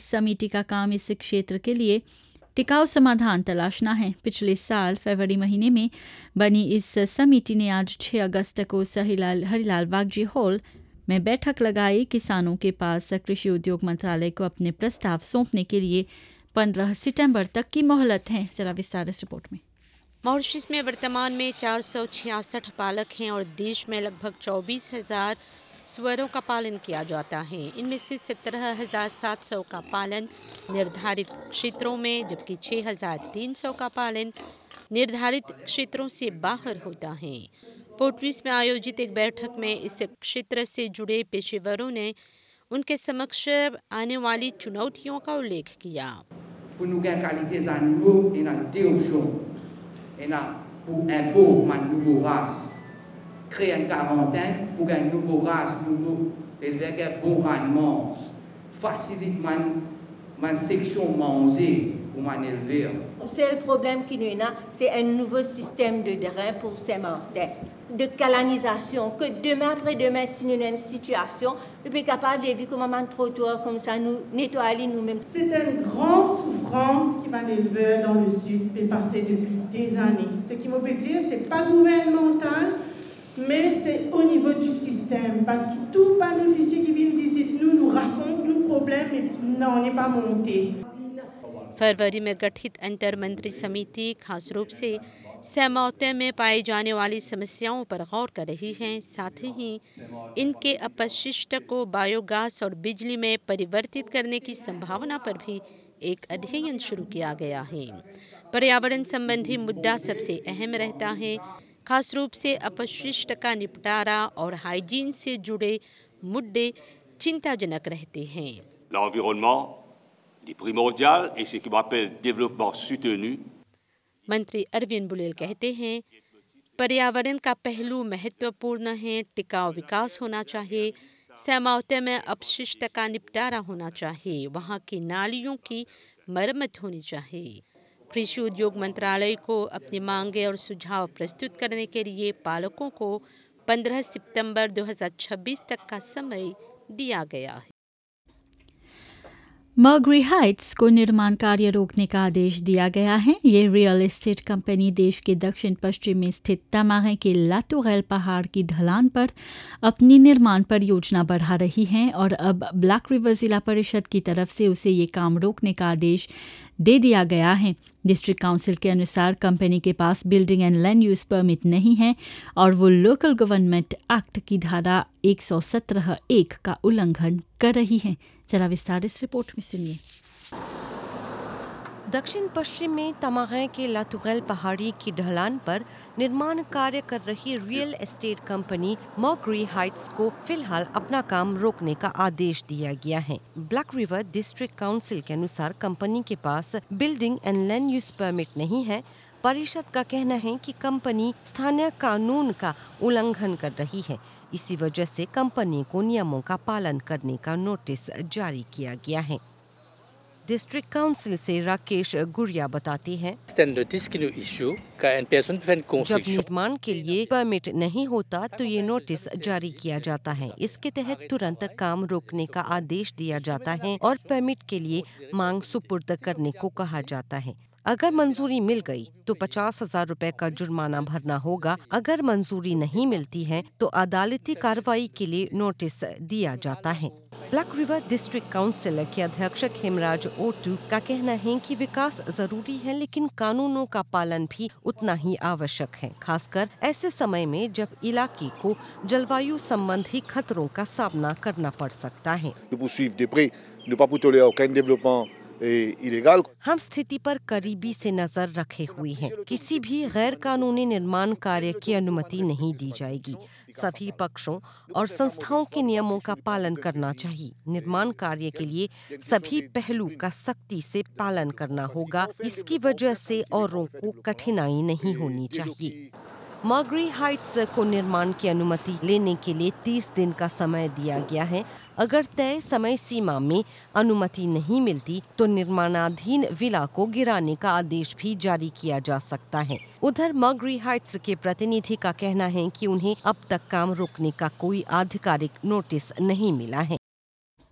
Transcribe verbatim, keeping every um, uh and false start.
समिति का काम इस क्षेत्र के लिए टिकाऊ समाधान तलाशना है। पिछले साल फरवरी महीने में बनी इस समिति ने आज छह अगस्त को सहीलाल हरिलाल वागजी हॉल में बैठक लगाई। किसानों के पास कृषि उद्योग मंत्रालय को अपने प्रस्ताव सौंपने के लिए पंद्रह सितंबर तक की मोहलत है। जरा विस्तार इस रिपोर्ट में। मॉरिशस में वर्तमान में चार सौ छियासठ पालक हैं और देश में लगभग चौबीस हजार सुअरों का पालन किया जाता है। इनमें से सत्रह हजार सात सौ का पालन निर्धारित क्षेत्रों में, जबकि छह हजार तीन सौ का पालन निर्धारित क्षेत्रों से बाहर होता है। पोर्ट-लुइस में आयोजित एक बैठक में इस क्षेत्र से जुड़े पेशेवरों ने उनके समक्ष आने वाली चुनौतियों का उल्लेख किया। créer une quarantaine pour un nouveau race, nouveau élever un bon rendement, facilite man man section manger pour man élever. C'est le problème qui nous a, c'est un nouveau système de drain pour ces martins, de canalisation, que demain après demain, si nous avons une situation, nous sommes capables de dire comment un trottoir comme ça, nous nettoyer nous-mêmes. C'est une grande souffrance qui man éleveur dans le sud peut passer depuis des années. Ce qui me peut dire, c'est pas gouvernemental, mais c'est au niveau du système, parce que tout pas officier qui vient visiter nous nous raconte nos problèmes, mais non, on n'est pas monté. फरवरी में गठित अंतर मंत्री समिति खास रूप से सहमौते में पाई जाने वाली समस्याओं पर गौर कर रही है। साथ ही इनके अपशिष्ट को बायोगैस और बिजली में परिवर्तित करने की संभावना पर भी एक अध्ययन शुरू किया गया है। पर्यावरण संबंधी मुद्दा सबसे अहम रहता है, खास रूप से अपशिष्ट का निपटारा और हाइजीन से जुड़े मुद्दे चिंताजनक रहते हैं। L'environnement est primordial et ce qui m'appelle développement soutenu. मंत्री अरविंद बुलेल कहते हैं, पर्यावरण का पहलू महत्वपूर्ण है, टिकाऊ विकास होना चाहिए, सहमौते में अपशिष्ट का निपटारा होना चाहिए, वहाँ की नालियों की मरम्मत होनी चाहिए। कृषि उद्योग मंत्रालय को अपनी मांगे और सुझाव प्रस्तुत करने के लिए पालकों को पंद्रह सितंबर दो हज़ार छब्बीस तक का समय दिया गया है। मर्गरी हाइट्स को निर्माण कार्य रोकने का आदेश दिया गया है। ये रियल एस्टेट कंपनी देश के दक्षिण पश्चिम में स्थित तमागे के लाटोरेल पहाड़ की ढलान पर अपनी निर्माण परियोजना बढ़ा रही है और अब ब्लैक रिवर जिला परिषद की तरफ से उसे ये काम रोकने का आदेश दे दिया गया है। डिस्ट्रिक्ट काउंसिल के अनुसार कंपनी के पास building and land use permit नहीं है और वो लोकल गवर्नमेंट एक्ट की धारा एक सौ सत्रह एक का उल्लंघन कर रही है। जरा विस्तार इस रिपोर्ट में सुनिए। दक्षिण पश्चिम में तमागे के लाटोरेल पहाड़ी की ढलान पर निर्माण कार्य कर रही रियल एस्टेट कंपनी मर्गरी हाइट्स को फिलहाल अपना काम रोकने का आदेश दिया गया है। ब्लैक रिवर डिस्ट्रिक्ट काउंसिल के अनुसार कंपनी के पास building and land use permit नहीं है। परिषद का कहना है कि कंपनी स्थानीय कानून का उल्लंघन कर रही है। इसी वजह से कंपनी को नियमों का पालन करने का नोटिस जारी किया गया है। डिस्ट्रिक्ट काउंसिल से राकेश गुरिया बताते हैं, जब निर्माण के लिए परमिट नहीं होता तो ये नोटिस जारी किया जाता है। इसके तहत तुरंत काम रोकने का आदेश दिया जाता है और परमिट के लिए मांग सुपुर्द करने को कहा जाता है। अगर मंजूरी मिल गई तो पचास हजार रुपए का जुर्माना भरना होगा। अगर मंजूरी नहीं मिलती है तो अदालती कार्रवाई के लिए नोटिस दिया जाता है। ब्लैक रिवर डिस्ट्रिक्ट काउंसिल के अध्यक्ष हेमराज ओटू का कहना है कि विकास जरूरी है, लेकिन कानूनों का पालन भी उतना ही आवश्यक है, खासकर ऐसे समय में जब इलाके को जलवायु संबंधी खतरों का सामना करना पड़ सकता है। हम स्थिति पर करीबी से नजर रखे हुए हैं। किसी भी गैर कानूनी निर्माण कार्य की अनुमति नहीं दी जाएगी। सभी पक्षों और संस्थाओं के नियमों का पालन करना चाहिए। निर्माण कार्य के लिए सभी पहलू का सख्ती से पालन करना होगा। इसकी वजह से औरों को कठिनाई नहीं होनी चाहिए। मर्गरी हाइट्स को निर्माण की अनुमति लेने के लिए तीस दिन का समय दिया गया है। अगर तय समय सीमा में अनुमति नहीं मिलती तो निर्माणाधीन विला को गिराने का आदेश भी जारी किया जा सकता है। उधर मर्गरी हाइट्स के प्रतिनिधि का कहना है कि उन्हें अब तक काम रोकने का कोई आधिकारिक नोटिस नहीं मिला है।